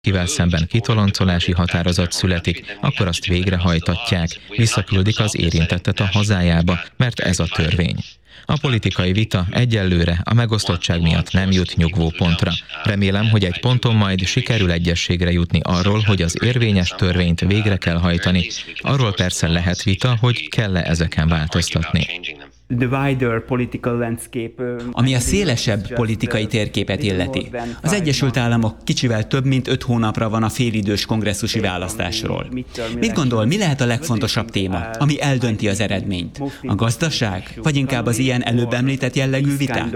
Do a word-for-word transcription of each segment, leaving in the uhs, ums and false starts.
Kivel szemben kitoloncolási határozat születik, akkor azt végrehajtatják, visszaküldik az érintettet a hazájába, mert ez a törvény. A politikai vita egyelőre a megosztottság miatt nem jut nyugvó pontra. Remélem, hogy egy ponton majd sikerül egyességre jutni arról, hogy az érvényes törvényt végre kell hajtani. Arról persze lehet vita, hogy kell-e ezeken változtatni. Ami a szélesebb politikai térképet illeti. Az Egyesült Államok kicsivel több mint öt hónapra van a félidős kongresszusi választásról. Mit gondol, mi lehet a legfontosabb téma, ami eldönti az eredményt? A gazdaság, vagy inkább az ilyen előbb említett jellegű viták?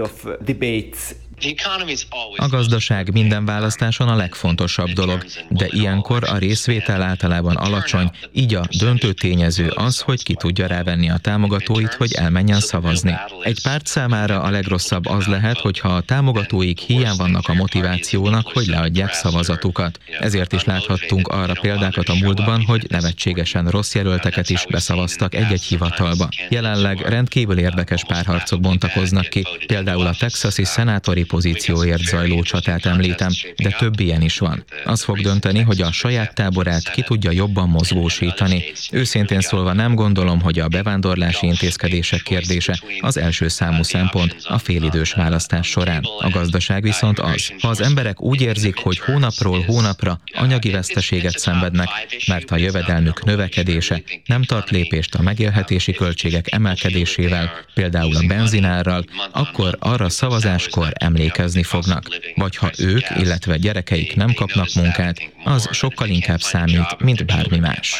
A gazdaság minden választáson a legfontosabb dolog, de ilyenkor a részvétel általában alacsony, így a döntő tényező az, hogy ki tudja rávenni a támogatóit, hogy elmenjen szavazni. Egy párt számára a legrosszabb az lehet, hogyha a támogatóik hiány vannak a motivációnak, hogy leadják szavazatukat. Ezért is láthattunk arra példákat a múltban, hogy nevetségesen rossz jelölteket is beszavaztak egy-egy hivatalba. Jelenleg rendkívül érdekes párharcok bontakoznak ki, például a texasi szenátori pozícióért zajló csatát említem, de több ilyen is van. Az fog dönteni, hogy a saját táborát ki tudja jobban mozgósítani. Őszintén szólva nem gondolom, hogy a bevándorlási intézkedések kérdése az első számú szempont a félidős választás során. A gazdaság viszont az. Ha az emberek úgy érzik, hogy hónapról hónapra anyagi veszteséget szenvednek, mert a jövedelmük növekedése nem tart lépést a megélhetési költségek emelkedésével, például a benzinárral, akkor arra szavazáskor emlékezni fognak. Vagy ha ők, illetve gyerekeik nem kapnak munkát, az sokkal inkább számít, mint bármi más.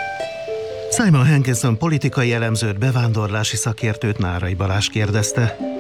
Simon Hankinson politikai elemzőt, bevándorlási szakértőt Nárai Balázs kérdezte.